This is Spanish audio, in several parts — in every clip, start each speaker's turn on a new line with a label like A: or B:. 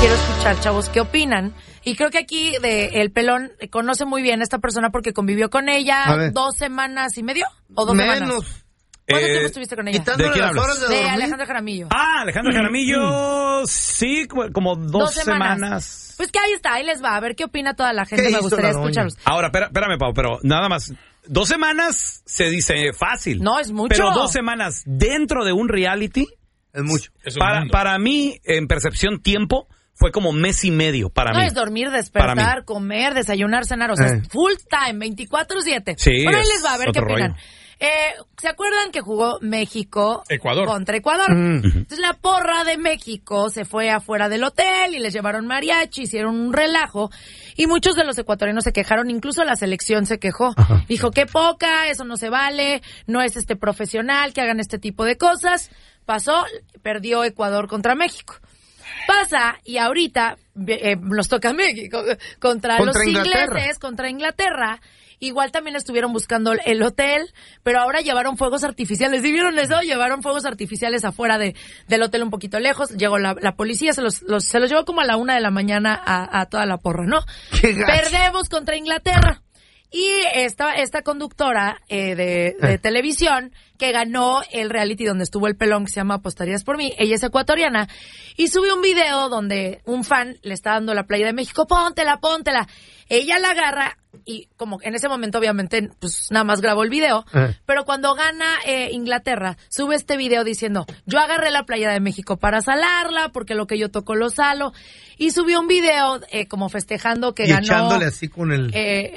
A: quiero escuchar, chavos, ¿qué opinan? Y creo que aquí El Pelón conoce muy bien a esta persona porque convivió con ella 2 semanas y medio o 2 semanas. ¿Cuánto tiempo estuviste con ella?
B: ¿De quién hablas?
A: De Alejandra Jaramillo.
B: Alejandra Jaramillo, sí, como 2 semanas.
A: Pues que ahí está, ahí les va, a ver qué opina toda la gente, me gustaría escucharlos.
B: Ahora, espérame, Pau, pero nada más, 2 semanas se dice fácil.
A: No, es mucho.
B: Pero 2 semanas dentro de un reality
C: es mucho.
B: Para mí, en percepción tiempo, fue como mes y medio para mí.
A: No es dormir, despertar, comer, desayunar, cenar, o sea, es full time, 24/7.
B: Sí,
A: bueno, ahí les va, a ver qué opinan.
B: Rollo.
A: ¿Se acuerdan que jugó México contra Ecuador?
B: Uh-huh.
A: Entonces la porra de México se fue afuera del hotel y les llevaron mariachi, hicieron un relajo y muchos de los ecuatorianos se quejaron, incluso la selección se quejó. Ajá. Dijo, qué poca, eso no se vale, no es profesional que hagan este tipo de cosas. Pasó, perdió Ecuador contra México. Pasa y ahorita nos toca México contra los ingleses, contra Inglaterra. Igual también estuvieron buscando el hotel, pero ahora llevaron fuegos artificiales. ¿Sí vieron eso? Llevaron fuegos artificiales afuera del hotel un poquito lejos. Llegó la policía, se los llevó como a la 1 de la mañana a toda la porra, ¿no? Perdemos contra Inglaterra. Y esta conductora de televisión que ganó el reality donde estuvo El Pelón, que se llama Apostarías por mí, ella es ecuatoriana, y subió un video donde un fan le está dando la playa de México, póntela. Ella la agarra y como en ese momento obviamente pues nada más grabó el video, pero cuando gana Inglaterra, sube este video diciendo, yo agarré la playa de México para salarla, porque lo que yo toco lo salo, y subió un video como festejando que ganó. Y
C: echándole así con el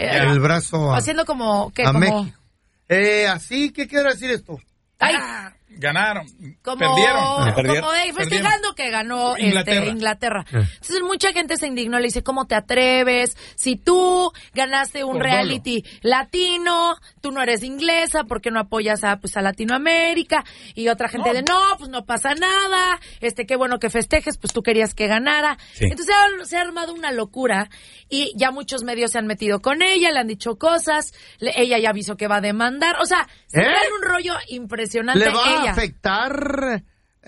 C: brazo
A: haciendo como que
C: a
A: como
C: México. Así, ¿qué quiere decir esto?
A: Ay,
D: ganaron,
A: perdieron.
D: Perdieron.
A: Como festejando que ganó Inglaterra. Entonces mucha gente se indignó, le dice, ¿cómo te atreves? Si tú ganaste un reality latino, tú no eres inglesa, ¿por qué no apoyas a Latinoamérica? Y otra gente pues no pasa nada, qué bueno que festejes, pues tú querías que ganara. Sí. Entonces se ha armado una locura y ya muchos medios se han metido con ella, le han dicho cosas, ella ya avisó que va a demandar, o sea, se trae un rollo impresionante.
C: ¿Le va a afectar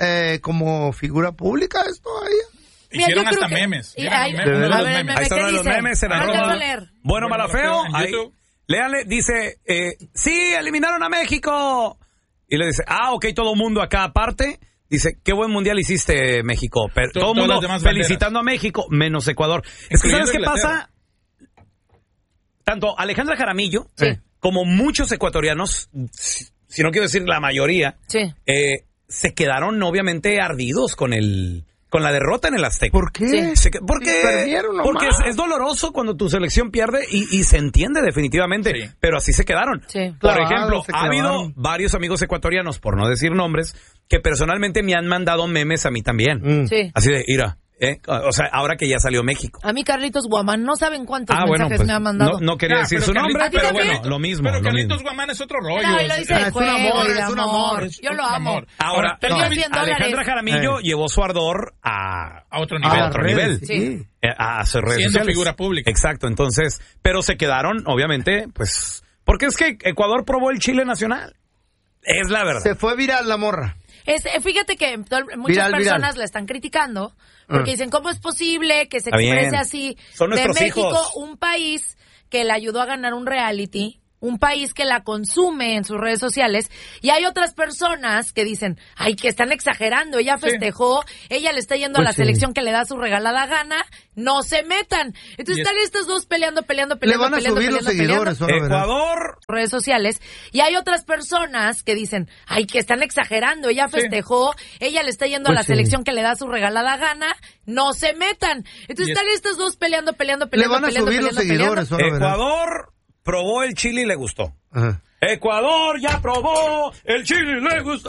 C: como figura pública esto a ella?
D: Hicieron hasta memes.
B: Ahí están los memes. Bueno, Malafeo, ahí, léale, dice, sí, eliminaron a México. Y le dice, ok, todo el mundo acá aparte. Dice, qué buen mundial hiciste, México. Pero todo el mundo felicitando a México, menos Ecuador. Es que, ¿sabes qué pasa? Tanto Alejandra Jaramillo como muchos ecuatorianos, si no quiero decir la mayoría, se quedaron obviamente ardidos con la derrota en el Azteca.
C: ¿Por qué?
B: Porque
C: perdieron nomás.
B: Porque es doloroso cuando tu selección pierde y se entiende definitivamente, pero así se quedaron. Sí. Por ejemplo, ha habido varios amigos ecuatorianos, por no decir nombres, que personalmente me han mandado memes a mí también. Sí. Así de, mira, o sea, ahora que ya salió México.
A: A mí Carlitos Guamán, no saben cuántos mensajes me ha mandado.
B: No quería decir su nombre, pero bueno, lo mismo.
D: Pero Carlitos Guamán es otro rollo.
A: No, lo dice de juego, es un amor. Yo lo amo.
B: Ahora, Alejandra Jaramillo llevó su ardor a
D: otro nivel.
B: A otro nivel.
A: Sí.
B: A sus redes
D: siendo
B: sociales.
D: Figura pública.
B: Exacto, entonces, pero se quedaron, obviamente, pues, porque es que Ecuador probó el chile nacional. Es la verdad.
C: Se fue viral la morra.
A: Fíjate que muchas personas la están criticando porque dicen, ¿cómo es posible que se exprese así
B: Son
A: de México,
B: hijos.
A: un país que le ayudó a ganar un reality, un país que la consume en sus redes sociales, y hay otras personas que dicen, ay, que están exagerando, ella festejó, ella le está yendo a la selección que le da su regalada gana, no se metan. Entonces están estos dos peleando.
C: Le van a subir los seguidores.
B: Ecuador.
A: Redes sociales, y hay otras personas que dicen, ay, que están exagerando, ella festejó, ella le está yendo a la selección que le da su regalada gana, no se metan. Entonces están estos dos peleando.
C: Le van a subir los seguidores.
B: Ecuador probó el chile y le gustó. Ecuador ya probó el chile y le gustó.